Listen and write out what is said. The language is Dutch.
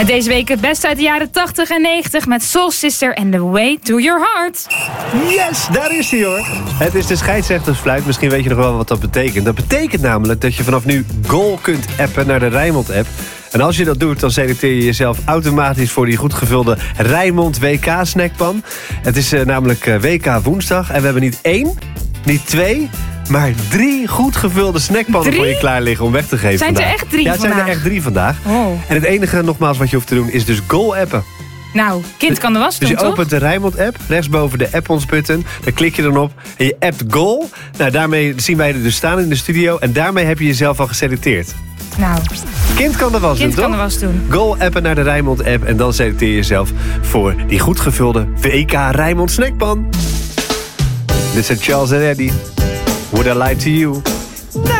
Met deze week het beste uit de jaren 80 en 90 met Soul Sister en The Way to Your Heart. Yes, daar is hij hoor. Het is de scheidsrechtersfluit. Misschien weet je nog wel wat dat betekent. Dat betekent namelijk dat je vanaf nu Goal kunt appen naar de Rijnmond-app. En als je dat doet, dan selecteer je jezelf automatisch voor die goed gevulde Rijnmond WK-snackpan. Het is namelijk WK woensdag en we hebben niet 1, niet 2... maar 3 goed gevulde snackpannen voor je klaar liggen om weg te geven Zijn vandaag. er echt 3 vandaag? Ja, het zijn er echt 3 vandaag. Oh. En het enige nogmaals wat je hoeft te doen is dus Goal appen. Nou, kind kan de was doen, Dus je toch? opent de Rijnmond-app, rechtsboven de app-ons-button. Daar klik je dan op en je appt Goal. Nou, daarmee zien wij er dus staan in de studio. En daarmee heb je jezelf al geselecteerd. Nou, Kind kan de was doen, kind kan toch? de was doen. Goal appen naar de Rijnmond-app en dan selecteer je jezelf voor die goed gevulde WK Rijnmond snackpan. Dit zijn Charles en Eddie. Would I Lie to You?